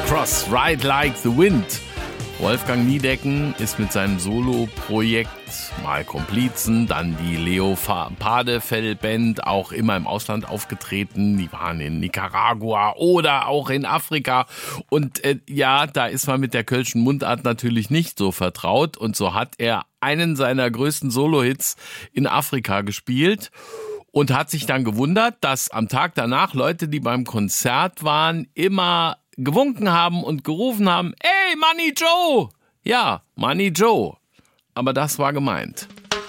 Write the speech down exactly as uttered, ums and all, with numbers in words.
Cross, Ride Like the Wind. Wolfgang Niedecken ist mit seinem Solo-Projekt, mal Komplizen, dann die Leopardefell-Band, auch immer im Ausland aufgetreten. Die waren in Nicaragua oder auch in Afrika. Und äh, ja, da ist man mit der kölschen Mundart natürlich nicht so vertraut. Und so hat er einen seiner größten Solo-Hits in Afrika gespielt. Und hat sich dann gewundert, dass am Tag danach Leute, die beim Konzert waren, immer gewunken haben und gerufen haben, ey, Money Joe! Ja, Money Joe. Aber das war gemeint.